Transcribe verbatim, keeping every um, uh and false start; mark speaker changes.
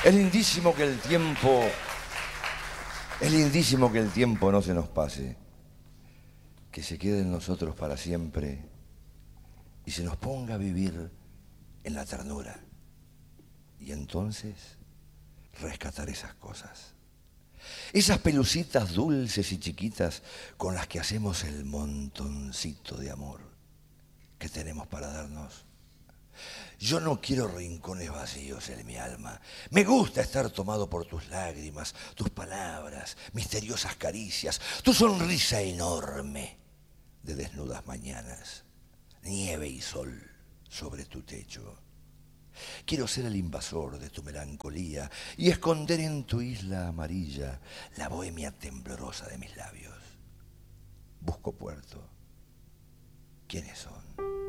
Speaker 1: Es lindísimo que el tiempo, es lindísimo que el tiempo no se nos pase, que se quede en nosotros para siempre y se nos ponga a vivir en la ternura. Y entonces rescatar esas cosas. Esas pelucitas dulces y chiquitas con las que hacemos el montoncito de amor que tenemos para darnos. Yo no quiero rincones vacíos en mi alma. Me gusta estar tomado por tus lágrimas, tus palabras, misteriosas caricias, tu sonrisa enorme de desnudas mañanas, nieve y sol sobre tu techo. Quiero ser el invasor de tu melancolía y esconder en tu isla amarilla la bohemia temblorosa de mis labios. Busco puerto. ¿Quiénes son?